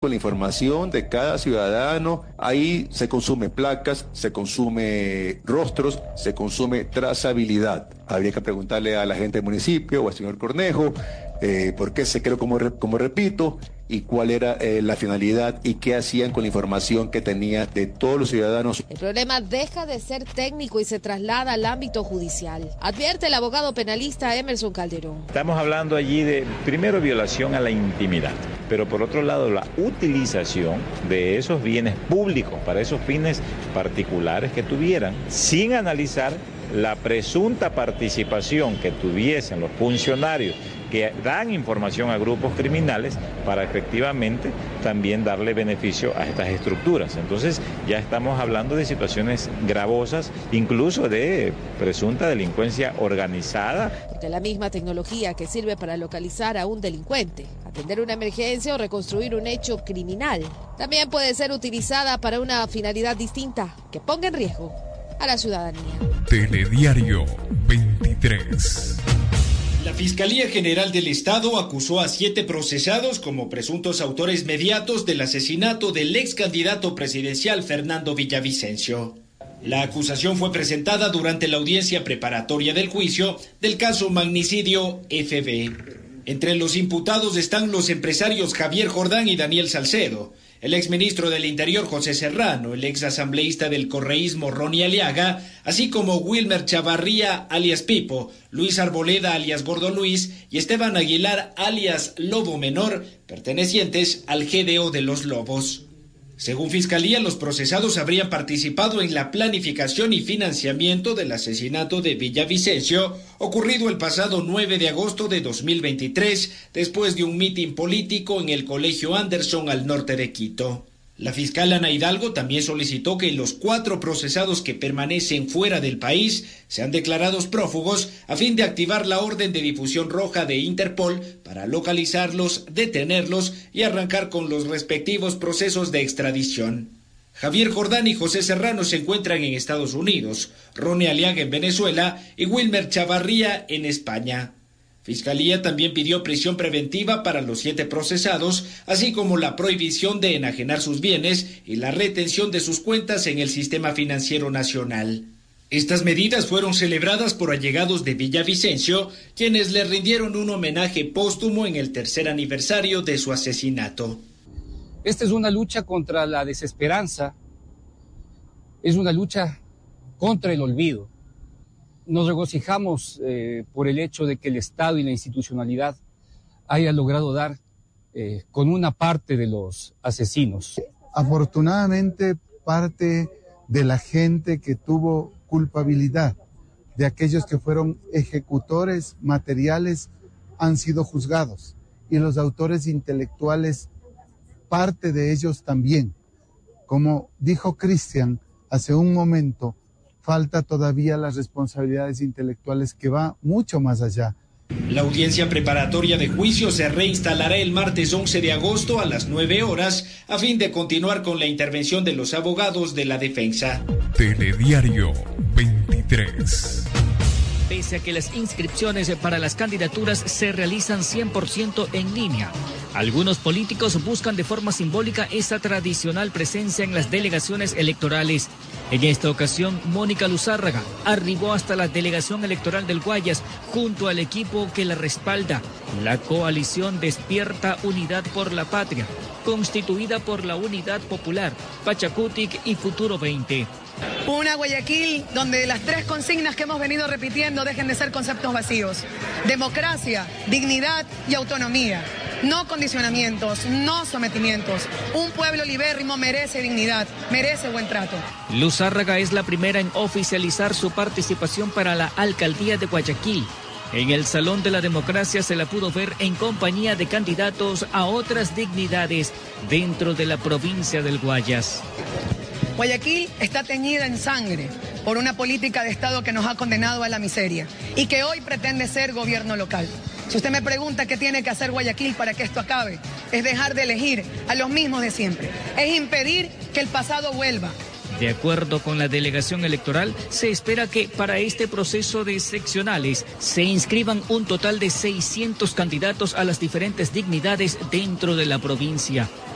con la información de cada ciudadano. Ahí se consume placas, se consume rostros, se consume trazabilidad. Habría que preguntarle a la gente del municipio o al señor Cornejo por qué se creó, como repito, y cuál era la finalidad y qué hacían con la información que tenía de todos los ciudadanos. El problema deja de ser técnico y se traslada al ámbito judicial, advierte el abogado penalista Emerson Calderón. Estamos hablando allí de, primero, violación a la intimidad, pero por otro lado, la utilización de esos bienes públicos para esos fines particulares que tuvieran, sin analizar la presunta participación que tuviesen los funcionarios que dan información a grupos criminales para efectivamente también darle beneficio a estas estructuras. Entonces ya estamos hablando de situaciones gravosas, incluso de presunta delincuencia organizada. Porque la misma tecnología que sirve para localizar a un delincuente, atender una emergencia o reconstruir un hecho criminal, también puede ser utilizada para una finalidad distinta que ponga en riesgo a la ciudadanía. Telediario 23. La Fiscalía General del Estado acusó a 7 procesados como presuntos autores mediatos del asesinato del ex candidato presidencial Fernando Villavicencio. La acusación fue presentada durante la audiencia preparatoria del juicio del caso Magnicidio FB. Entre los imputados están los empresarios Javier Jordán y Daniel Salcedo, el exministro del Interior José Serrano, el exasambleísta del correísmo Ronnie Aliaga, así como Wilmer Chavarría alias Pipo, Luis Arboleda alias Gordo Luis y Esteban Aguilar alias Lobo Menor, pertenecientes al GDO de los Lobos. Según Fiscalía, los procesados habrían participado en la planificación y financiamiento del asesinato de Villavicencio, ocurrido el pasado 9 de agosto de 2023, después de un mitin político en el Colegio Anderson al norte de Quito. La fiscal Ana Hidalgo también solicitó que los 4 procesados que permanecen fuera del país sean declarados prófugos a fin de activar la orden de difusión roja de Interpol para localizarlos, detenerlos y arrancar con los respectivos procesos de extradición. Javier Jordán y José Serrano se encuentran en Estados Unidos, Ronnie Aliaga en Venezuela y Wilmer Chavarría en España. Fiscalía también pidió prisión preventiva para los 7 procesados, así como la prohibición de enajenar sus bienes y la retención de sus cuentas en el sistema financiero nacional. Estas medidas fueron celebradas por allegados de Villavicencio, quienes le rindieron un homenaje póstumo en el 3er aniversario de su asesinato. Esta es una lucha contra la desesperanza, es una lucha contra el olvido. Nos regocijamos por el hecho de que el Estado y la institucionalidad hayan logrado dar con una parte de los asesinos. Afortunadamente, parte de la gente que tuvo culpabilidad, de aquellos que fueron ejecutores materiales, han sido juzgados. Y los autores intelectuales, parte de ellos también. Como dijo Cristian hace un momento, falta todavía las responsabilidades intelectuales que va mucho más allá. La audiencia preparatoria de juicio se reinstalará el martes 11 de agosto a las 9 horas a fin de continuar con la intervención de los abogados de la defensa. Telediario 23. Pese a que las inscripciones para las candidaturas se realizan 100% en línea, algunos políticos buscan de forma simbólica esa tradicional presencia en las delegaciones electorales. En esta ocasión, Mónica Luzárraga arribó hasta la delegación electoral del Guayas junto al equipo que la respalda, la coalición Despierta Unidad por la Patria, constituida por la Unidad Popular, Pachacutic y Futuro 20. Una Guayaquil donde las 3 consignas que hemos venido repitiendo dejen de ser conceptos vacíos: democracia, dignidad y autonomía. No condicionamientos, no sometimientos. Un pueblo libérrimo merece dignidad, merece buen trato. Luzárraga es la primera en oficializar su participación para la alcaldía de Guayaquil. En el Salón de la Democracia se la pudo ver en compañía de candidatos a otras dignidades dentro de la provincia del Guayas. Guayaquil está teñida en sangre por una política de Estado que nos ha condenado a la miseria y que hoy pretende ser gobierno local. Si usted me pregunta qué tiene que hacer Guayaquil para que esto acabe, es dejar de elegir a los mismos de siempre, es impedir que el pasado vuelva. De acuerdo con la delegación electoral, se espera que para este proceso de seccionales se inscriban un total de 600 candidatos a las diferentes dignidades dentro de la provincia.